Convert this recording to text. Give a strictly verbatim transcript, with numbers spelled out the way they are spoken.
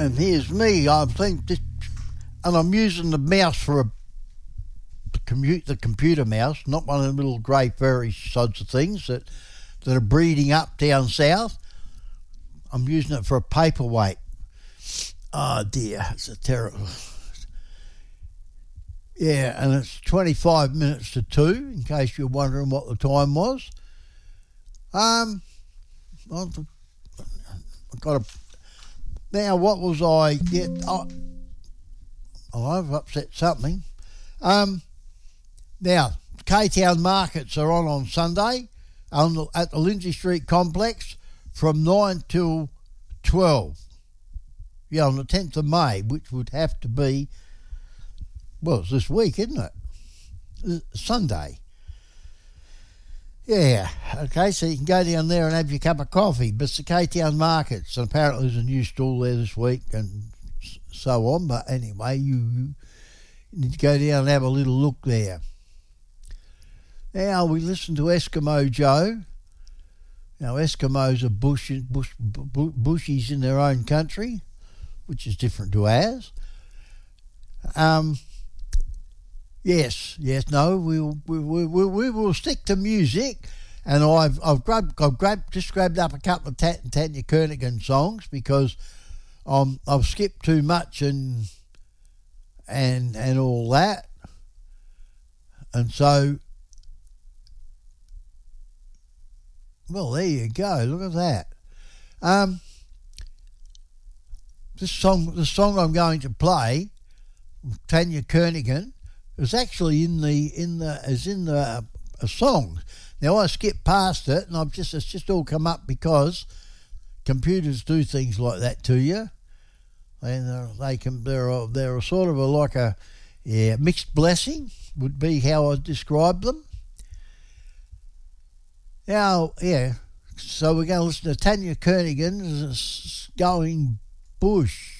And here's me. I think this, and I'm using the mouse for a the, commute, the computer mouse, not one of the little grey furry sods of things that that are breeding up down south. I'm using it for a paperweight. Oh dear, it's a terrible. Yeah, and it's twenty-five minutes to two, in case you're wondering what the time was. Um, I've got a. Now, what was I? Get? Oh, oh, I've upset something. Um, now, K-Town markets are on on Sunday on the, at the Lindsay Street complex from nine till twelve. Yeah, on the tenth of May, which would have to be. Well, it's this week, isn't it? It's Sunday. Yeah, okay, so you can go down there and have your cup of coffee. But it's the K-Town markets, and apparently there's a new stall there this week and so on. But anyway, you, you need to go down and have a little look there. Now, we listen to Eskimo Joe. Now, Eskimos are bush, bush, bushies in their own country, which is different to ours. Um... Yes, yes, no, we'll we we we, we will stick to music, and I've I've grabbed I've grabbed just grabbed up a couple of Tat and Tanya Kernigan songs because um I've skipped too much and and and all that, and so well there you go. Look at that. Um, this song the song I'm going to play, Tanya Kernigan. It was actually in the in the as in the uh, a song. Now I skipped past it, and I've just it's just all come up because computers do things like that to you, and uh, they can they're a, they're a sort of a like a yeah mixed blessing would be how I describe them. Now yeah, so we're going to listen to Tanya Kernigan's Going Bush.